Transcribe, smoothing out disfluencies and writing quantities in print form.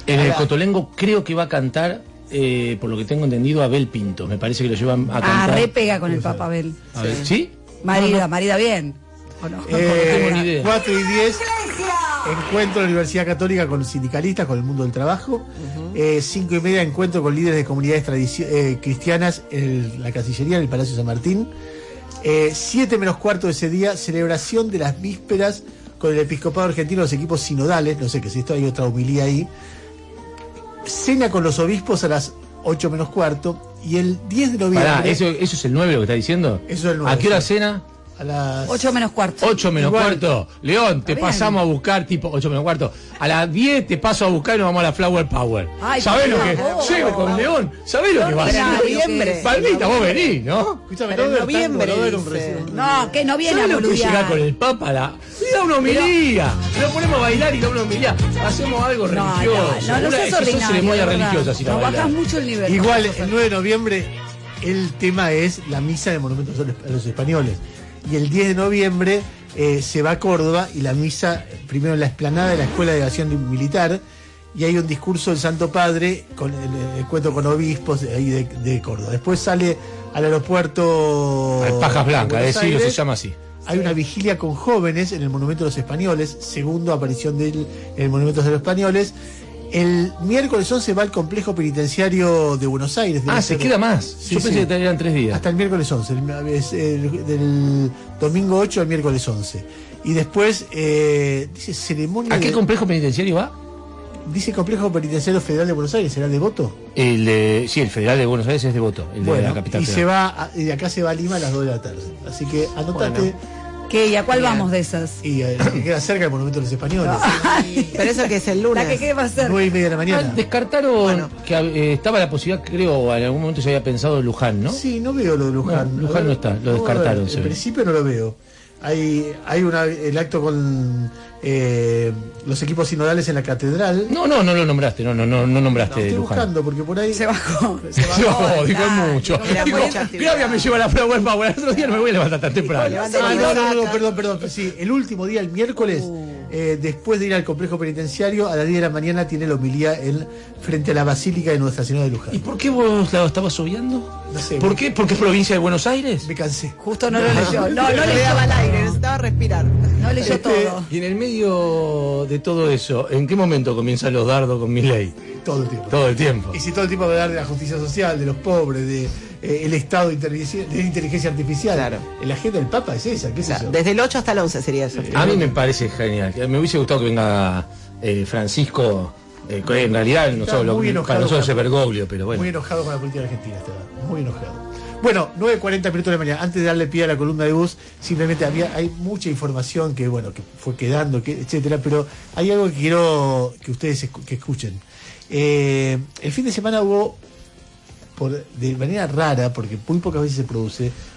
En el Cotolengo creo que va a cantar, por lo que tengo entendido, Abel Pinto. Me parece que lo llevan a cantar. Re pega con el Papa Abel. ¿Sí? Marida bien. ¿O no? No tengo ni idea. 4:10, encuentro de la Universidad Católica con sindicalistas, con el mundo del trabajo. 5:30, encuentro con líderes de comunidades cristianas en la Cancillería, en el Palacio San Martín. 7 menos cuarto de ese día, celebración de las vísperas con el episcopado argentino, los equipos sinodales. No sé qué si esto hay otra homilía ahí. Cena con los obispos a las 8 menos cuarto. Y el 10 de noviembre. Pará, ¿eso es el 9 lo que está diciendo? Eso es el 9. ¿A qué hora cena? A las 8 menos cuarto. 8 menos Igual. cuarto. León, te pasamos a buscar, tipo 8 menos cuarto. A las 10 te paso a buscar y nos vamos a la Flower Power. Ay, ¿Sabés lo por que? favor. Llego con León. ¿Sabés lo que va a Pero hacer? en noviembre. Palmita, vos venís, ¿no? Escúchame, Pero en no ver tango, noviembre, no ver dice. No, que no viene a ¿Sabés lo que boludear. llega con el Papa? Le da una homilía. Lo ponemos a bailar y da una homilía. Hacemos algo religioso. No Una- seas es que son ordinario, ceremonias ¿verdad? religiosas. No bajás mucho el nivel. Igual, el 9 de noviembre, el tema es la misa de monumentos a los españoles. Y el 10 de noviembre se va a Córdoba y la misa, primero en la explanada de la Escuela de Aviación Militar, y hay un discurso del Santo Padre, con el encuentro con obispos ahí de Córdoba. Después sale al aeropuerto. Al Pajas Blancas, de Buenos decirlo, se Aires. llama así. Hay una vigilia con jóvenes en el Monumento de los Españoles, segundo aparición de él en el Monumento de los Españoles. El miércoles 11 va al complejo penitenciario de Buenos Aires. Se queda más. Sí, Yo pensé sí. que eran 3 días. Hasta el miércoles 11, del domingo 8 al miércoles 11. Y después dice ceremonia. ¿A qué complejo penitenciario va? Dice complejo penitenciario federal de Buenos Aires, ¿será Devoto? Sí, el Federal de Buenos Aires es Devoto, el de la capital. Y federal. de acá se va a Lima a las 2 de la tarde. Así que anotate. Bueno. ¿Qué? ¿Y a cuál vamos de esas? Y que queda cerca el Monumento de los Españoles. Pero eso que es el lunes. La que qué va a ser. 9:30 de la mañana. Descartaron que estaba la posibilidad, creo, en algún momento se había pensado Luján, ¿no? Sí, no veo lo de Luján. No, Luján no está, lo descartaron, En se ve. principio no lo veo. Hay el acto con los equipos sinodales en la catedral. No lo nombraste, no nombraste Estoy Luján. buscando porque por ahí Se bajó. No, digo es mucho. Era Digo, mucha actividad. Gravia me lleva la Flower Power. El otro día no me voy a levantar tan temprano. no, perdón. Sí, el último día, el miércoles, después de ir al complejo penitenciario, a las 10 de la mañana tiene la homilía frente a la Basílica de Nuestra Señora de Luján. ¿Y por qué vos la estabas obviando? No sé. ¿Por qué? ¿Porque es provincia de Buenos Aires? Me cansé. Justo no lo leyó. No No le leyó daba al aire, necesitaba respirar. No leyó todo. Y en el medio de todo eso, ¿en qué momento comienzan los dardos con Milei? Todo el tiempo. Todo el tiempo. Y si todo el tiempo va a hablar de la justicia social, de los pobres, de el Estado de inteligencia artificial. Claro. La agenda del Papa es esa, qué sé yo. Desde el 8 hasta el 11 sería eso. A mí me parece genial. Me hubiese gustado que venga Francisco, que en realidad muy enojado para nosotros con es Bergoglio, pero bueno. Muy enojado con la política argentina, estaba. Muy enojado. Bueno, 9:40 minutos de la mañana. Antes de darle pie a la columna de bus, simplemente hay mucha información que fue quedando, etcétera, pero hay algo que quiero que ustedes que escuchen. El fin de semana hubo, de manera rara, porque muy pocas veces se produce,